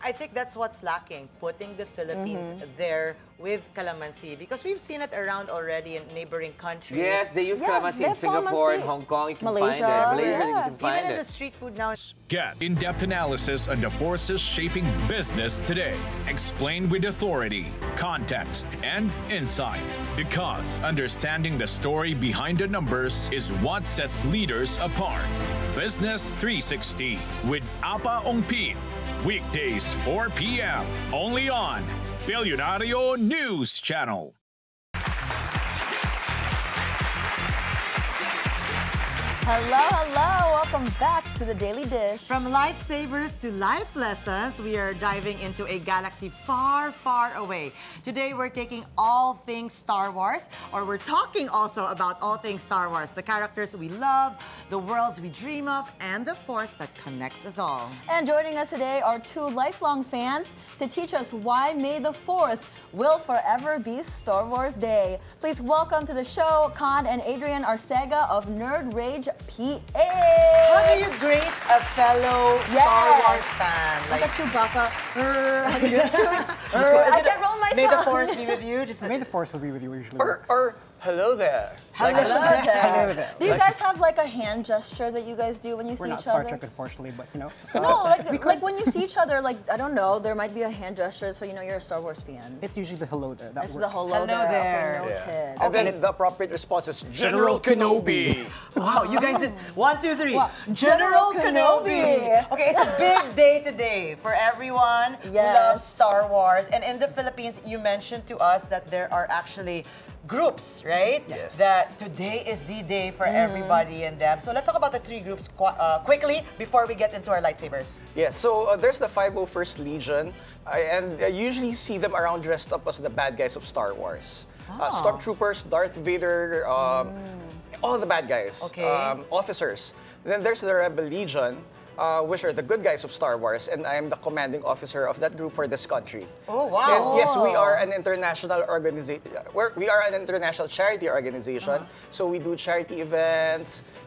I think that's what's lacking, putting the Philippines there with calamansi. Because we've seen it around already in neighboring countries. Yes, they use calamansi they in have Singapore, calamansi. in Hong Kong. You can find Malaysia, it. Malaysia, you yeah. can find Even in it. the street food now. Get in-depth analysis on the forces shaping business today. Explained with authority, context, and insight. Because understanding the story behind the numbers is what sets leaders apart. Business 360 with Apa Ongpin. Weekdays 4 p.m. Only on Billionario News Channel. Hello. Welcome back to the Daily Dish. From lightsabers to life lessons, we are diving into a galaxy far, far away. Today, we're taking all things Star Wars, or we're talking also about all things Star Wars, the characters we love, the worlds we dream of, and the force that connects us all. And joining us today are two lifelong fans to teach us why May the 4th will forever be Star Wars Day. Please welcome to the show, Con and Adrian Arcega of Nerd Rage PA. How do you grade a fellow Star Wars fan? Like a Chewbacca. I can't roll my May the tongue. force be with you. Just May the Force will be with you usually Or, works. or hello there. hello Hello there. there. there. Do you guys have like a hand gesture that you guys do when you We're see not each Star other? Trek, unfortunately, but you know. No, like when you see each other, like I don't know, there might be a hand gesture, so you know you're a Star Wars fan. It's usually the hello there. That It's works. the hello there. Okay, noted. And then the appropriate response is General Kenobi. Wow, you guys did 1, 2, 3. Wow. General General Kenobi. Okay, it's a big day today for everyone who Yes. loves Star Wars. And in the Philippines, you mentioned to us that there are actually groups, right? Yes. That today is the day for everybody and them. So let's talk about the three groups quickly before we get into our lightsabers. Yes, so there's the 501st Legion, and I usually see them around dressed up as the bad guys of Star Wars. Stormtroopers, Darth Vader, all the bad guys, Okay. officers. Then there's the Rebel Legion, which are the good guys of Star Wars, and I'm the commanding officer of that group for this country. Oh, wow. And yes, we are an international organization. We are an international charity organization, so we do charity events.